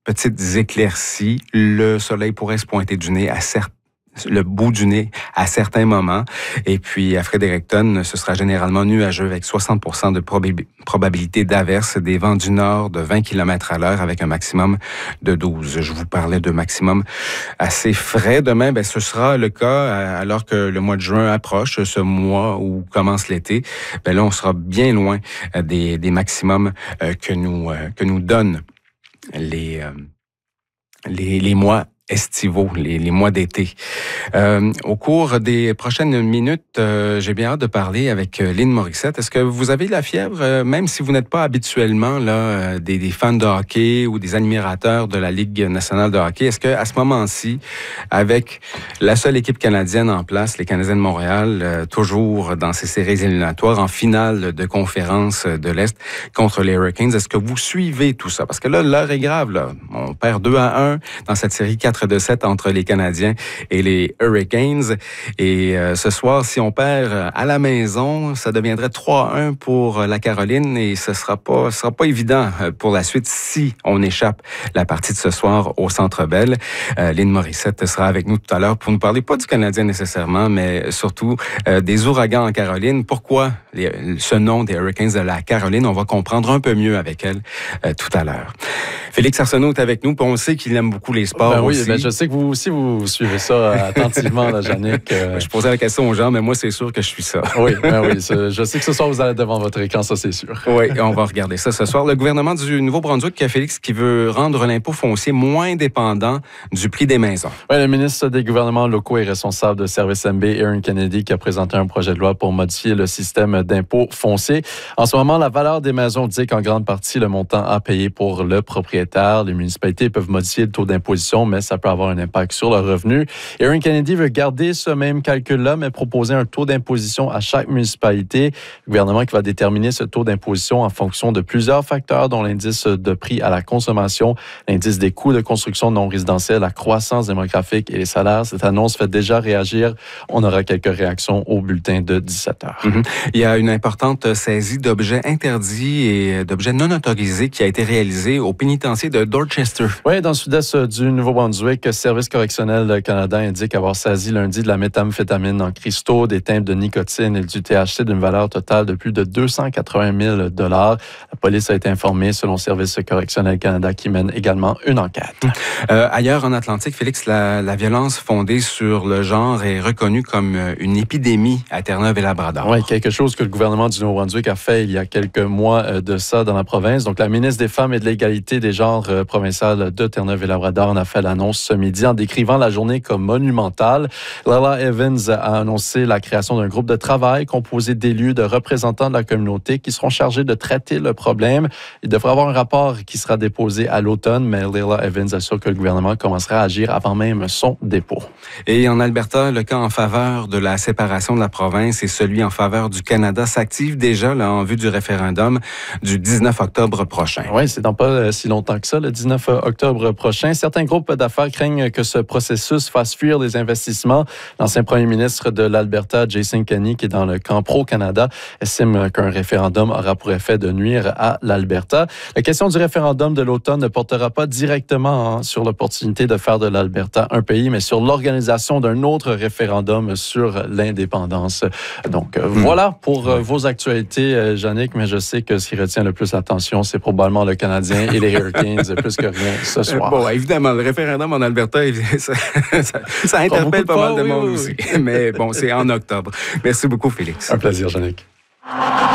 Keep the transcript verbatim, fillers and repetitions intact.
petites éclaircies. Le soleil pourrait se pointer du nez à certains le bout du nez à certains moments. Et puis, à Fredericton, ce sera généralement nuageux avec soixante pour cent de probab- probabilité d'averse, des vents du nord de vingt kilomètres à l'heure avec un maximum de douze. Je vous parlais de maximum assez frais. Demain, ben, ce sera le cas alors que le mois de juin approche, ce mois où commence l'été. Ben là, on sera bien loin des, des maximums euh, que nous, euh, que nous donnent les, euh, les, les mois estivaux, les, les mois d'été. Euh, au cours des prochaines minutes, euh, j'ai bien hâte de parler avec euh, Lynn Morissette. Est-ce que vous avez la fièvre, euh, même si vous n'êtes pas habituellement là euh, des, des fans de hockey ou des admirateurs de la Ligue nationale de hockey? Est-ce que à ce moment-ci, avec la seule équipe canadienne en place, les Canadiens de Montréal, euh, toujours dans ces séries éliminatoires, en finale de conférence de l'Est contre les Hurricanes, est-ce que vous suivez tout ça? Parce que là, l'heure est grave. Là. On perd deux à un dans cette série quatre de sept entre les Canadiens et les Hurricanes. Et euh, ce soir, si on perd à la maison, ça deviendrait trois à un pour la Caroline et ce sera pas, ce sera pas évident pour la suite si on échappe la partie de ce soir au Centre Bell. Euh, Lynn Morissette sera avec nous tout à l'heure pour nous parler pas du Canadien nécessairement, mais surtout euh, des ouragans en Caroline. Pourquoi les, ce nom des Hurricanes de la Caroline? On va comprendre un peu mieux avec elle euh, tout à l'heure. Félix Arsenault est avec nous, puis on sait qu'il aime beaucoup les sports ben oui, aussi. Ben je sais que vous aussi, vous suivez ça attentivement, là, Jannick. Euh... Je posais la question aux gens, mais moi, c'est sûr que je suis ça. Oui, ben oui. Je sais que ce soir, vous allez devant votre écran, ça, c'est sûr. Oui, on va regarder ça ce soir. Le gouvernement du Nouveau-Brunswick, Félix, qui veut rendre l'impôt foncier moins dépendant du prix des maisons. Oui, le ministre des gouvernements locaux et responsable de Service M B, Aaron Kennedy, qui a présenté un projet de loi pour modifier le système d'impôt foncier. En ce moment, la valeur des maisons dit qu'en grande partie le montant à payer pour le propriétaire. Les municipalités peuvent modifier le taux d'imposition, mais ça peut avoir un impact sur le revenu. Aaron Kennedy veut garder ce même calcul-là, mais proposer un taux d'imposition à chaque municipalité. Le gouvernement qui va déterminer ce taux d'imposition en fonction de plusieurs facteurs, dont l'indice de prix à la consommation, l'indice des coûts de construction non résidentielle, la croissance démographique et les salaires. Cette annonce fait déjà réagir. On aura quelques réactions au bulletin de dix-sept heures. Mm-hmm. Il y a une importante saisie d'objets interdits et d'objets non autorisés qui a été réalisée au pénitencier de Dorchester. Oui, dans le sud-est du Nouveau-Brunswick, Service correctionnel Canada indique avoir saisi lundi de la méthamphétamine en cristaux, des teintes de nicotine et du T H C d'une valeur totale de plus de deux cent quatre-vingt mille dollars. La police a été informée selon Service correctionnel Canada qui mène également une enquête. Euh, ailleurs en Atlantique, Félix, la, la violence fondée sur le genre est reconnue comme une épidémie à Terre-Neuve et Labrador. Oui, quelque chose que le gouvernement du Nouveau-Brunswick a fait il y a quelques mois de ça dans la province. Donc, la ministre des Femmes et de l'égalité des genres provinciale de Terre-Neuve et Labrador en a fait l'annonce ce midi en décrivant la journée comme monumentale. Lala Evans a annoncé la création d'un groupe de travail composé d'élus, de représentants de la communauté qui seront chargés de traiter le problème. Il devrait avoir un rapport qui sera déposé à l'automne, mais Lala Evans assure que le gouvernement commencera à agir avant même son dépôt. Et en Alberta, le camp en faveur de la séparation de la province et celui en faveur du Canada s'activent déjà là, en vue du référendum du dix-neuf octobre prochain. Oui, c'est dans pas si longtemps que ça, le dix-neuf octobre prochain. Certains groupes d'affaires craignent que ce processus fasse fuir les investissements. L'ancien premier ministre de l'Alberta, Jason Kenney, qui est dans le camp pro-Canada, estime qu'un référendum aura pour effet de nuire à l'Alberta. La question du référendum de l'automne ne portera pas directement hein, sur l'opportunité de faire de l'Alberta un pays, mais sur l'organisation d'un autre référendum sur l'indépendance. Donc, euh, mmh. voilà pour euh, vos actualités, euh, Jannick, mais je sais que ce qui retient le plus l'attention, c'est probablement le Canadien et les Hurricanes, plus que rien ce soir. Bon, évidemment, le référendum en Alberta, ça, ça, ça interpelle pas, pas mal de oui, monde oui, aussi. Oui. Mais bon, c'est en octobre. Merci beaucoup, Félix. Un plaisir, Jannick.